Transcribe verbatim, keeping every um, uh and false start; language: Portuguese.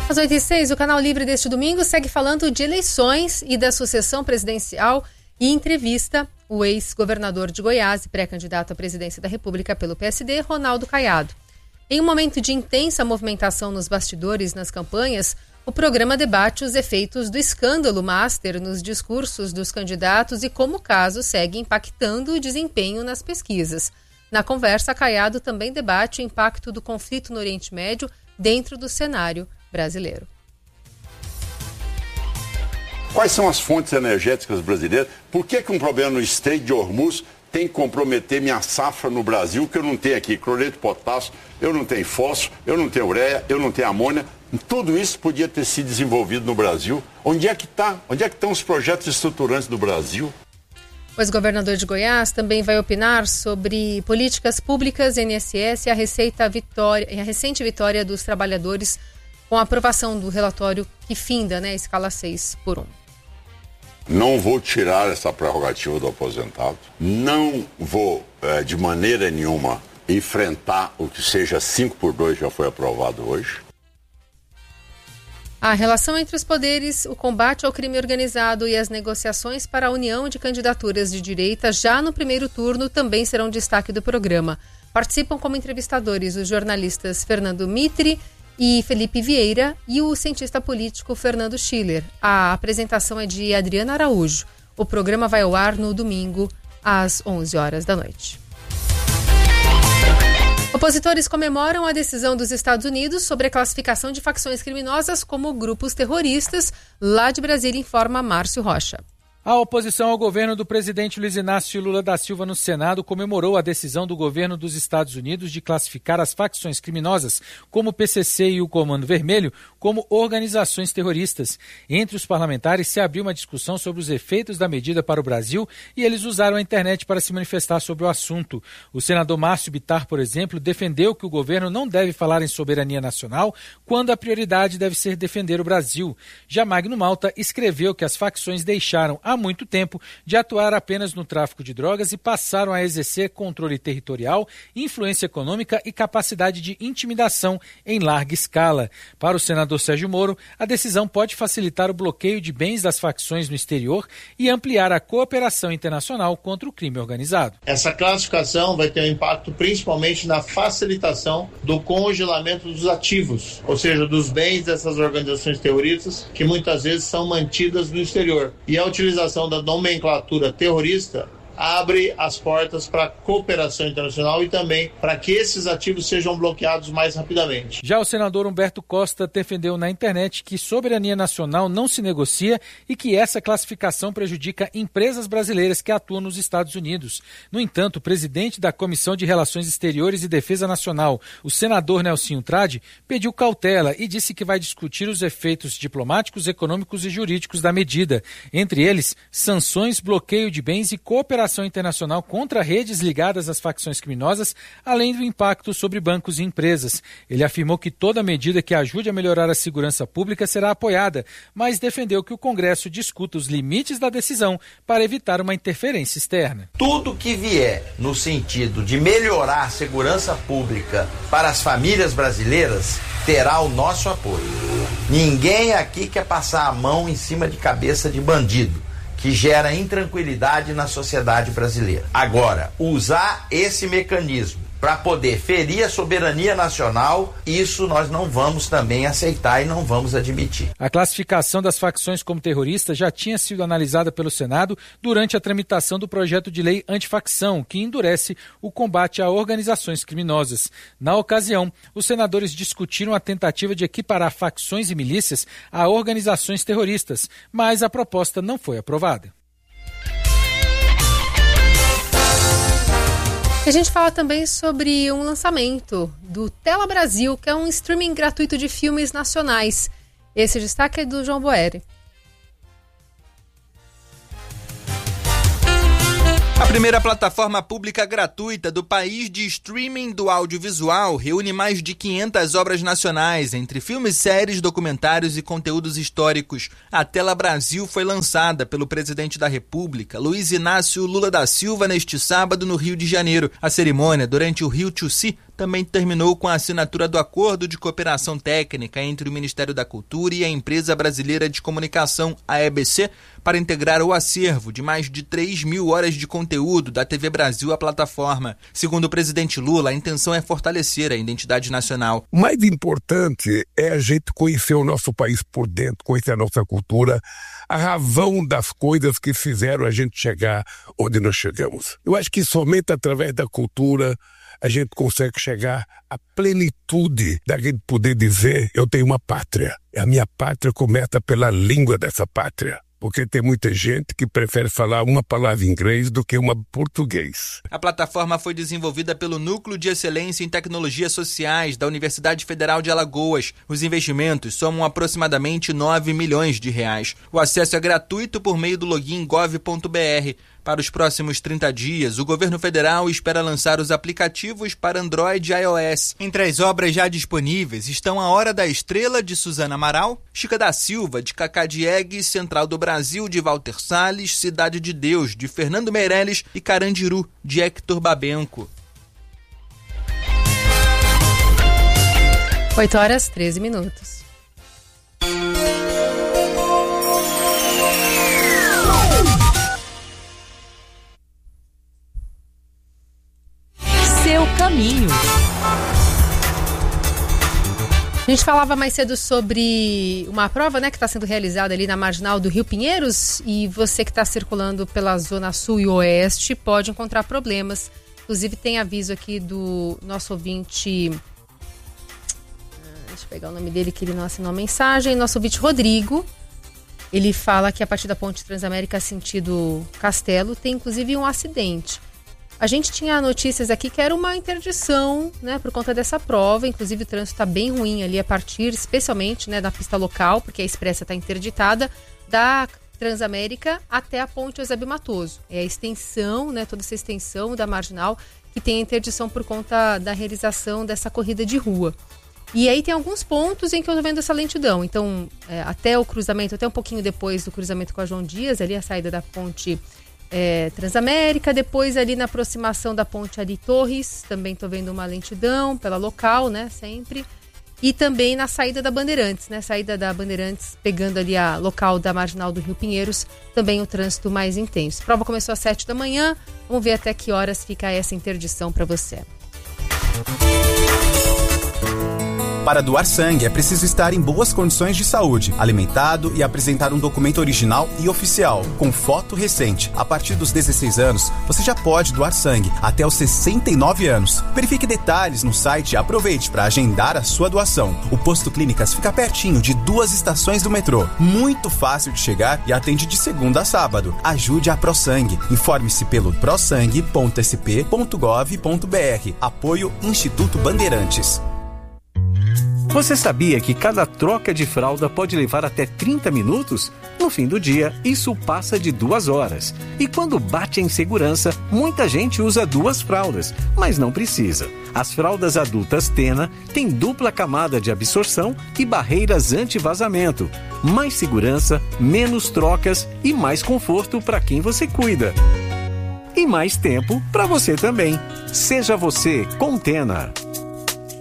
Às oito e seis, o Canal Livre deste domingo segue falando de eleições e da sucessão presidencial e entrevista o ex-governador de Goiás e pré-candidato à presidência da República pelo P S D, Ronaldo Caiado. Em um momento de intensa movimentação nos bastidores nas campanhas, o programa debate os efeitos do escândalo Master nos discursos dos candidatos e como o caso segue impactando o desempenho nas pesquisas. Na conversa, Caiado também debate o impacto do conflito no Oriente Médio dentro do cenário brasileiro. Quais são as fontes energéticas brasileiras? Por que que um problema no Estreito de Hormuz tem que comprometer minha safra no Brasil, que eu não tenho aqui cloreto de potássio, eu não tenho fósforo, eu não tenho ureia, eu não tenho amônia? Tudo isso podia ter sido desenvolvido no Brasil. Onde é que está? Onde é que estão os projetos estruturantes do Brasil? O ex-governador de Goiás também vai opinar sobre políticas públicas, I N S S e a, receita vitória, e a recente vitória dos trabalhadores com a aprovação do relatório que finda, né, a escala seis por um. Não vou tirar essa prerrogativa do aposentado. Não vou, é, de maneira nenhuma, enfrentar o que seja cinco por dois, já foi aprovado hoje. A relação entre os poderes, o combate ao crime organizado e as negociações para a união de candidaturas de direita já no primeiro turno também serão destaque do programa. Participam como entrevistadores os jornalistas Fernando Mitre e Felipe Vieira e o cientista político Fernando Schiller. A apresentação é de Adriana Araújo. O programa vai ao ar no domingo às onze horas da noite. Opositores comemoram a decisão dos Estados Unidos sobre a classificação de facções criminosas como grupos terroristas. Lá de Brasília, informa Márcio Rocha. A oposição ao governo do presidente Luiz Inácio Lula da Silva no Senado comemorou a decisão do governo dos Estados Unidos de classificar as facções criminosas, como o P C C e o Comando Vermelho, como organizações terroristas. Entre os parlamentares se abriu uma discussão sobre os efeitos da medida para o Brasil e eles usaram a internet para se manifestar sobre o assunto. O senador Márcio Bittar, por exemplo, defendeu que o governo não deve falar em soberania nacional quando a prioridade deve ser defender o Brasil. Já Magno Malta escreveu que as facções deixaram a muito tempo de atuar apenas no tráfico de drogas e passaram a exercer controle territorial, influência econômica e capacidade de intimidação em larga escala. Para o senador Sérgio Moro, a decisão pode facilitar o bloqueio de bens das facções no exterior e ampliar a cooperação internacional contra o crime organizado. Essa classificação vai ter um impacto principalmente na facilitação do congelamento dos ativos, ou seja, dos bens dessas organizações terroristas que muitas vezes são mantidas no exterior. E a utilização da nomenclatura terrorista abre as portas para a cooperação internacional e também para que esses ativos sejam bloqueados mais rapidamente. Já o senador Humberto Costa defendeu na internet que soberania nacional não se negocia e que essa classificação prejudica empresas brasileiras que atuam nos Estados Unidos. No entanto, o presidente da Comissão de Relações Exteriores e Defesa Nacional, o senador Nelsinho Trade, pediu cautela e disse que vai discutir os efeitos diplomáticos, econômicos e jurídicos da medida. Entre eles, sanções, bloqueio de bens e cooperação internacional contra redes ligadas às facções criminosas, além do impacto sobre bancos e empresas. Ele afirmou que toda medida que ajude a melhorar a segurança pública será apoiada, mas defendeu que o Congresso discuta os limites da decisão para evitar uma interferência externa. Tudo que vier no sentido de melhorar a segurança pública para as famílias brasileiras terá o nosso apoio. Ninguém aqui quer passar a mão em cima de cabeça de bandido, que gera intranquilidade na sociedade brasileira. Agora, usar esse mecanismo para poder ferir a soberania nacional, isso nós não vamos também aceitar e não vamos admitir. A classificação das facções como terroristas já tinha sido analisada pelo Senado durante a tramitação do projeto de lei antifacção, que endurece o combate a organizações criminosas. Na ocasião, os senadores discutiram a tentativa de equiparar facções e milícias a organizações terroristas, mas a proposta não foi aprovada. A gente fala também sobre um lançamento do Tela Brasil, que é um streaming gratuito de filmes nacionais. Esse destaque é do João Boeri. A primeira plataforma pública gratuita do país de streaming do audiovisual reúne mais de quinhentas obras nacionais, entre filmes, séries, documentários e conteúdos históricos. A Tela Brasil foi lançada pelo presidente da República, Luiz Inácio Lula da Silva, neste sábado no Rio de Janeiro. A cerimônia, durante o Rio to See, também terminou com a assinatura do Acordo de Cooperação Técnica entre o Ministério da Cultura e a Empresa Brasileira de Comunicação, a E B C, para integrar o acervo de mais de três mil horas de conteúdo da T V Brasil à plataforma. Segundo o presidente Lula, a intenção é fortalecer a identidade nacional. O mais importante é a gente conhecer o nosso país por dentro, conhecer a nossa cultura, a razão das coisas que fizeram a gente chegar onde nós chegamos. Eu acho que somente através da cultura a gente consegue chegar à plenitude da gente poder dizer: eu tenho uma pátria. A minha pátria começa pela língua dessa pátria. Porque tem muita gente que prefere falar uma palavra em inglês do que uma português. A plataforma foi desenvolvida pelo Núcleo de Excelência em Tecnologias Sociais da Universidade Federal de Alagoas. Os investimentos somam aproximadamente nove milhões de reais. O acesso é gratuito por meio do login gov ponto br. Para os próximos trinta dias, o governo federal espera lançar os aplicativos para Android e iOS. Entre as obras já disponíveis estão A Hora da Estrela, de Suzana Amaral, Chica da Silva, de Cacá Diegues, Central do Brasil, de Walter Salles, Cidade de Deus, de Fernando Meirelles e Carandiru, de Hector Babenco. oito horas, treze minutos. Seu caminho. A gente falava mais cedo sobre uma prova, né, que está sendo realizada ali na marginal do Rio Pinheiros, e você que está circulando pela zona sul e oeste pode encontrar problemas. Inclusive tem aviso aqui do nosso ouvinte, deixa eu pegar o nome dele que ele não assinou a mensagem, nosso ouvinte Rodrigo. Ele fala que a partir da ponte Transamérica sentido Castelo tem inclusive um acidente. A gente tinha notícias aqui que era uma interdição, né, por conta dessa prova. Inclusive o trânsito está bem ruim ali a partir, especialmente, né, da pista local, porque a expressa está interditada, da Transamérica até a ponte Eusébio Matoso. É a extensão, né, toda essa extensão da marginal que tem a interdição por conta da realização dessa corrida de rua. E aí tem alguns pontos em que eu tô vendo essa lentidão. Então, é, até o cruzamento, até um pouquinho depois do cruzamento com a João Dias, ali a saída da ponte É, Transamérica, depois ali na aproximação da ponte Ari Torres, também tô vendo uma lentidão pela local, né, sempre. E também na saída da Bandeirantes, né, saída da Bandeirantes, pegando ali a local da marginal do Rio Pinheiros, também o trânsito mais intenso. A prova começou às sete da manhã, vamos ver até que horas fica essa interdição para você. Para doar sangue, é preciso estar em boas condições de saúde, alimentado e apresentar um documento original e oficial, com foto recente. A partir dos dezesseis anos, você já pode doar sangue, até os sessenta e nove anos. Verifique detalhes no site e aproveite para agendar a sua doação. O Posto Clínicas fica pertinho de duas estações do metrô. Muito fácil de chegar e atende de segunda a sábado. Ajude a ProSangue. Informe-se pelo prosangue ponto s p ponto gov ponto b r. Apoio Instituto Bandeirantes. Você sabia que cada troca de fralda pode levar até trinta minutos? No fim do dia, isso passa de duas horas. E quando bate a insegurança, muita gente usa duas fraldas, mas não precisa. As fraldas adultas Tena têm dupla camada de absorção e barreiras anti-vazamento. Mais segurança, menos trocas e mais conforto para quem você cuida. E mais tempo para você também. Seja você com Tena.